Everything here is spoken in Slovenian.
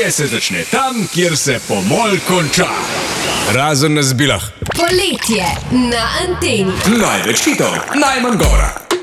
Poletje se začne tam, kjer se pomol konča. Razen na Zbilah. Poletje na Anteni. Največ hitov, najmanj gora.